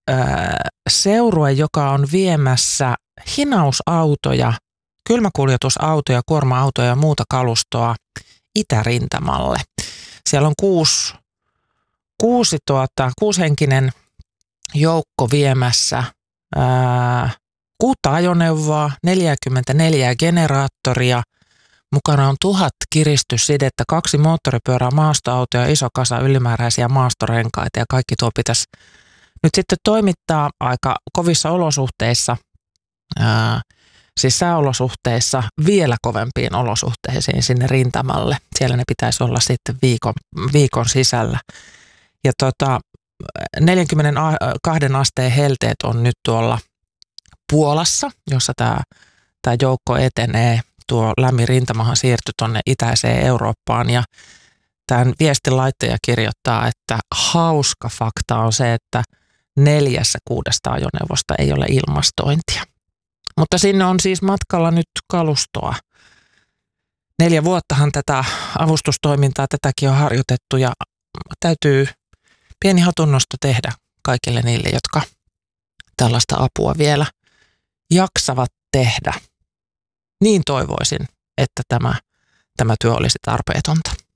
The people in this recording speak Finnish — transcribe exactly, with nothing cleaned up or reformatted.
seurue, joka on viemässä hinausautoja, kylmäkuljetusautoja, kuorma-autoja ja muuta kalustoa itärintamalle. Siellä on kuusi, kuusi tuota, kuushenkinen joukko viemässä ää, kuutta ajoneuvoa, neljäkymmentäneljä generaattoria, mukana on tuhat kiristyssidettä, kaksi moottoripyörää, maastoautoja, iso kasa ylimääräisiä maastorenkaita ja kaikki tuo pitäisi nyt sitten toimittaa aika kovissa olosuhteissa, ää, siis sääolosuhteissa vielä kovempiin olosuhteisiin sinne rintamalle. Siellä ne pitäisi olla sitten viikon, viikon sisällä. Ja tota, neljäkymmentäkaksi asteen helteet on nyt tuolla Puolassa, jossa tämä, tämä joukko etenee. Tuo lämmin rintamahan siirtyi tuonne itäiseen Eurooppaan ja tämän viestin laittaja kirjoittaa, että hauska fakta on se, että neljässä kuudesta ajoneuvosta ei ole ilmastointia. Mutta sinne on siis matkalla nyt kalustoa. Neljä vuottahan tätä avustustoimintaa, tätäkin on harjoitettu ja täytyy pieni hatunnosto tehdä kaikille niille, jotka tällaista apua vielä jaksavat tehdä. Niin toivoisin, että tämä, tämä työ olisi tarpeetonta.